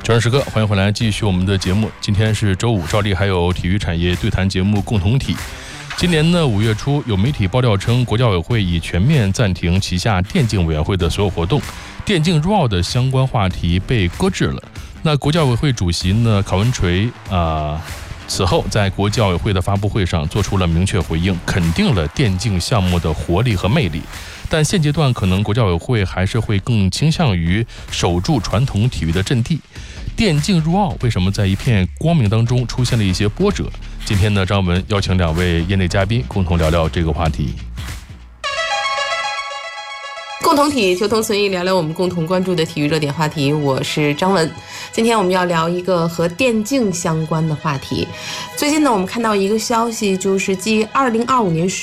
转瞬时刻，欢迎回来，继续我们的节目。今天是周五，照例还有体育产业对谈节目共同体。今年呢5月初，有媒体爆料称，国教委会已全面暂停旗下电竞委员会的所有活动，电竞入奥的相关话题被搁置了。那国教委会主席呢郝文垂此后在国教委会的发布会上做出了明确回应，肯定了电竞项目的活力和魅力。但现阶段可能国教委会还是会更倾向于守住传统体育的阵地。电竞入奥为什么在一片光明当中出现了一些波折？今天呢，张文邀请2位业内嘉宾共同聊聊这个话题。 共同体求同存异，聊聊我们共同关注的体育热点话题。我是张文，今天我们要聊一个和电竞相关的话题。最近呢，我们看到一个消息，就是继2025年